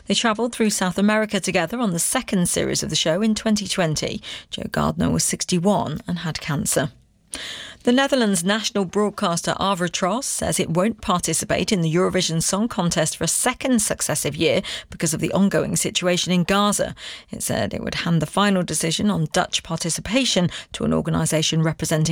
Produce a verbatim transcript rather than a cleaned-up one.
They travelled through South America together on the second series of the show in twenty twenty. Joe Gardner was sixty-one and had cancer. The Netherlands national broadcaster Avrotros says it won't participate in the Eurovision Song Contest for a second successive year because of the ongoing situation in Gaza. It said it would hand the final decision on Dutch participation to an organisation representing